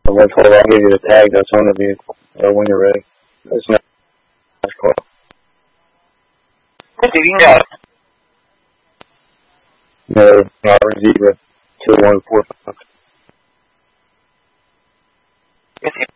I'll give you the tag that's on the vehicle when you're ready. It's not a car. You got it. No, Zebra 2145.